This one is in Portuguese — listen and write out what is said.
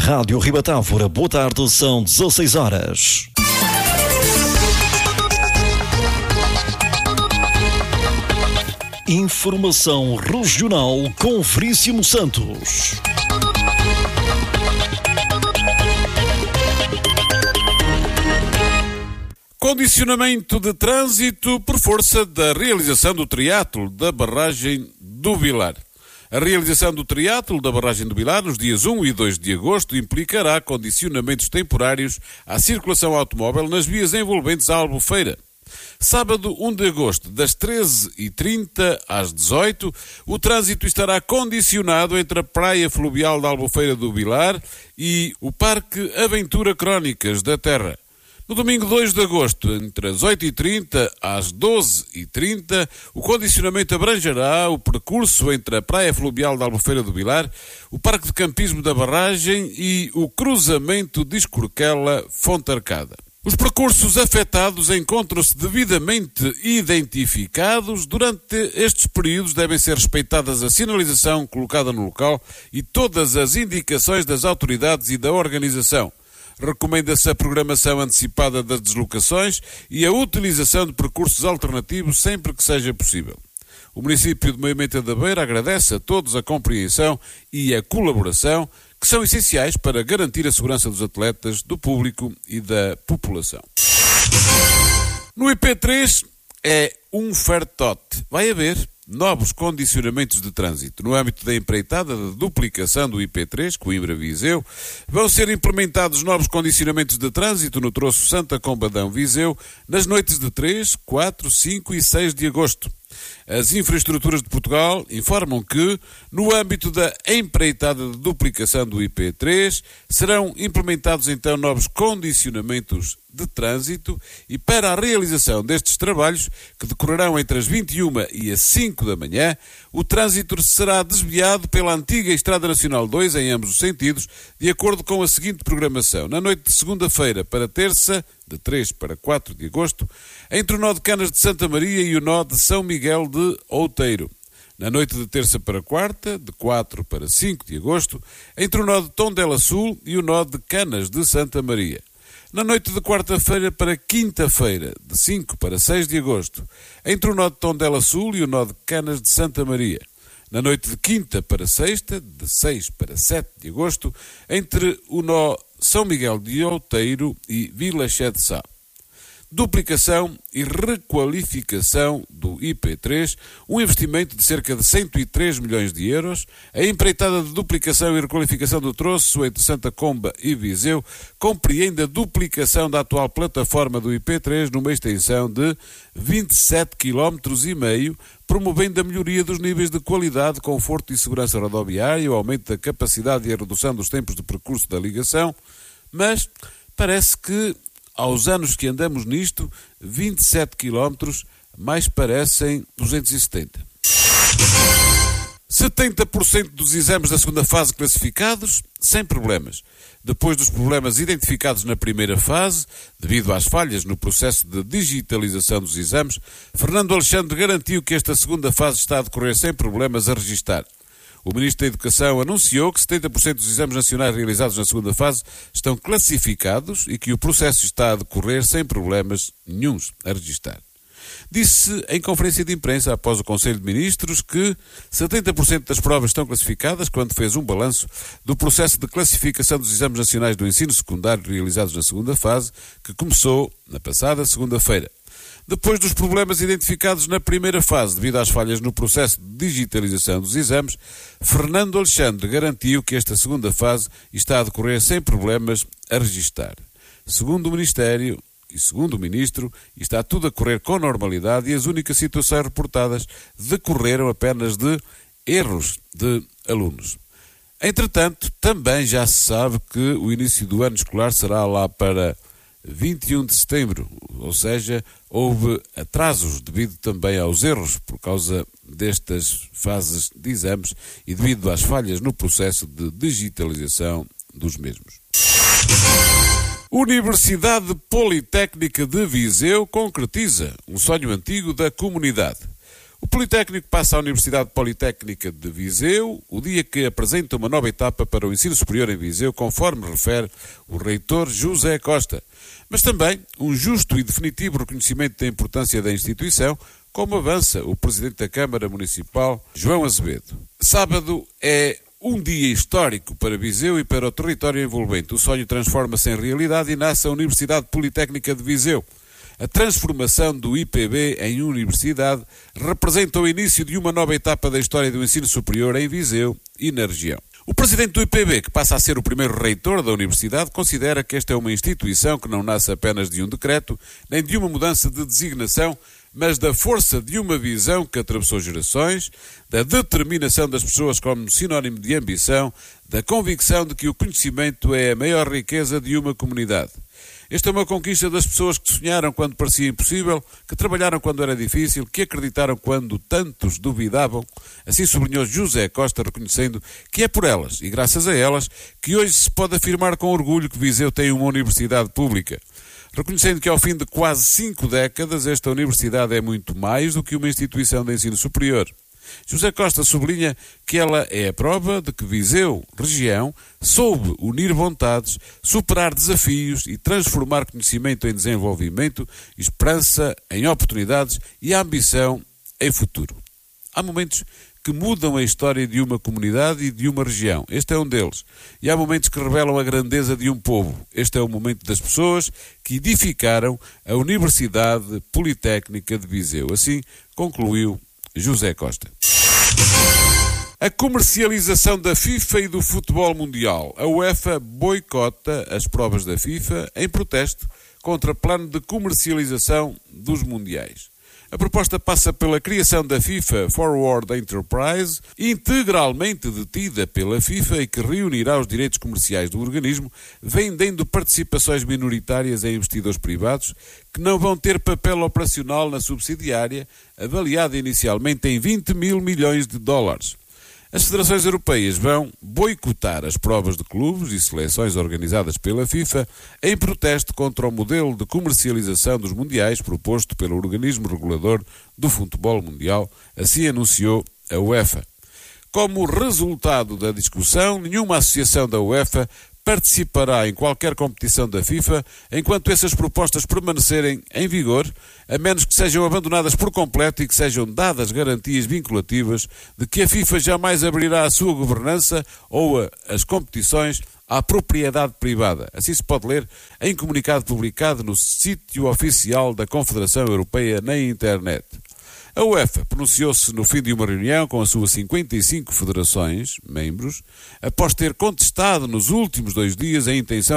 Rádio Ribatávora, boa tarde, são 16 horas. Informação regional com Veríssimo Santos. Condicionamento de trânsito por força da realização do triatlo da barragem do Vilar. A realização do triatlo da barragem do Vilar nos dias 1 e 2 de agosto implicará condicionamentos temporários à circulação automóvel nas vias envolventes a Albufeira. Sábado 1 de agosto, das 13h30 às 18h, o trânsito estará condicionado entre a Praia Fluvial da Albufeira do Vilar e o Parque Aventura Crónicas da Terra. No domingo 2 de agosto, entre as 8h30 às 12h30, o condicionamento abrangerá o percurso entre a Praia Fluvial da Albufeira do Vilar, o Parque de Campismo da Barragem e o cruzamento de Escorquela-Fonte Arcada. Os percursos afetados encontram-se devidamente identificados. Durante estes períodos devem ser respeitadas a sinalização colocada no local e todas as indicações das autoridades e da organização. Recomenda-se a programação antecipada das deslocações e a utilização de percursos alternativos sempre que seja possível. O município de Moimenta da Beira agradece a todos a compreensão e a colaboração que são essenciais para garantir a segurança dos atletas, do público e da população. No IP3 é um fertote. Vai haver novos condicionamentos de trânsito. No âmbito da empreitada de duplicação do IP3, Coimbra-Viseu, vão ser implementados novos condicionamentos de trânsito no troço Santa Combadão-Viseu nas noites de 3, 4, 5 e 6 de agosto. As infraestruturas de Portugal informam que, no âmbito da empreitada de duplicação do IP3, serão implementados então novos condicionamentos de trânsito e para a realização destes trabalhos, que decorrerão entre as 21 e as 5 da manhã, o trânsito será desviado pela antiga Estrada Nacional 2 em ambos os sentidos, de acordo com a seguinte programação. Na noite de segunda-feira para terça, de 3 para 4 de agosto, entre o nó de Canas de Santa Maria e o nó de São Miguel de Outeiro. Na noite de terça para quarta, de 4 para 5 de agosto, entre o nó de Tondela Sul e o nó de Canas de Santa Maria. Na noite de quarta-feira para quinta-feira, de 5 para 6 de agosto, entre o nó de Tondela Sul e o nó de Canas de Santa Maria. Na noite de quinta para sexta, de 6 para 7 de agosto, entre o nó São Miguel de Outeiro e VilaChé de Sá. Duplicação e requalificação do IP3, um investimento de cerca de 103 milhões de euros. A empreitada de duplicação e requalificação do troço entre Santa Comba e Viseu compreende a duplicação da atual plataforma do IP3 numa extensão de 27,5 km, promovendo a melhoria dos níveis de qualidade, conforto e segurança rodoviária, o aumento da capacidade e a redução dos tempos de percurso da ligação, mas parece que aos anos que andamos nisto, 27 km mais parecem 270. 70% dos exames da segunda fase classificados, sem problemas. Depois dos problemas identificados na primeira fase, devido às falhas no processo de digitalização dos exames, Fernando Alexandre garantiu que esta segunda fase está a decorrer sem problemas a registar. O Ministro da Educação anunciou que 70% dos exames nacionais realizados na segunda fase estão classificados e que o processo está a decorrer sem problemas nenhuns a registar. Disse em conferência de imprensa após o Conselho de Ministros que 70% das provas estão classificadas quando fez um balanço do processo de classificação dos exames nacionais do ensino secundário realizados na segunda fase, que começou na passada segunda-feira. Depois dos problemas identificados na primeira fase devido às falhas no processo de digitalização dos exames, Fernando Alexandre garantiu que esta segunda fase está a decorrer sem problemas a registar. Segundo o Ministério e segundo o Ministro, está tudo a correr com normalidade e as únicas situações reportadas decorreram apenas de erros de alunos. Entretanto, também já se sabe que o início do ano escolar será lá para 21 de setembro, ou seja, houve atrasos devido também aos erros por causa destas fases de exames e devido às falhas no processo de digitalização dos mesmos. Universidade Politécnica de Viseu concretiza um sonho antigo da comunidade. O Politécnico passa à Universidade Politécnica de Viseu o dia que apresenta uma nova etapa para o ensino superior em Viseu, conforme refere o reitor José Costa. Mas também um justo e definitivo reconhecimento da importância da instituição, como avança o Presidente da Câmara Municipal, João Azevedo. Sábado é um dia histórico para Viseu e para o território envolvente. O sonho transforma-se em realidade e nasce a Universidade Politécnica de Viseu. A transformação do IPB em universidade representa o início de uma nova etapa da história do ensino superior em Viseu e na região. O presidente do IPB, que passa a ser o primeiro reitor da universidade, considera que esta é uma instituição que não nasce apenas de um decreto, nem de uma mudança de designação, mas da força de uma visão que atravessou gerações, da determinação das pessoas como sinónimo de ambição, da convicção de que o conhecimento é a maior riqueza de uma comunidade. Esta é uma conquista das pessoas que sonharam quando parecia impossível, que trabalharam quando era difícil, que acreditaram quando tantos duvidavam. Assim sublinhou José Costa, reconhecendo que é por elas, e graças a elas, que hoje se pode afirmar com orgulho que Viseu tem uma universidade pública. Reconhecendo que ao fim de quase 5 décadas, esta universidade é muito mais do que uma instituição de ensino superior. José Costa sublinha que ela é a prova de que Viseu, região, soube unir vontades, superar desafios e transformar conhecimento em desenvolvimento, esperança em oportunidades e ambição em futuro. Há momentos que mudam a história de uma comunidade e de uma região. Este é um deles. E há momentos que revelam a grandeza de um povo. Este é o momento das pessoas que edificaram a Universidade Politécnica de Viseu. Assim concluiu José Costa. A comercialização da FIFA e do futebol mundial. A UEFA boicota as provas da FIFA em protesto contra plano de comercialização dos mundiais. A proposta passa pela criação da FIFA Forward Enterprise, integralmente detida pela FIFA e que reunirá os direitos comerciais do organismo, vendendo participações minoritárias a investidores privados que não vão ter papel operacional na subsidiária, avaliada inicialmente em 20 mil milhões de dólares. As federações europeias vão boicotar as provas de clubes e seleções organizadas pela FIFA em protesto contra o modelo de comercialização dos mundiais proposto pelo organismo regulador do futebol mundial, assim anunciou a UEFA. Como resultado da discussão, nenhuma associação da UEFA participará em qualquer competição da FIFA enquanto essas propostas permanecerem em vigor, a menos que sejam abandonadas por completo e que sejam dadas garantias vinculativas de que a FIFA jamais abrirá a sua governança ou as competições à propriedade privada. Assim se pode ler em comunicado publicado no sítio oficial da Confederação Europeia na internet. A UEFA pronunciou-se no fim de uma reunião com as suas 55 federações, membros, após ter contestado nos últimos 2 dias a intenção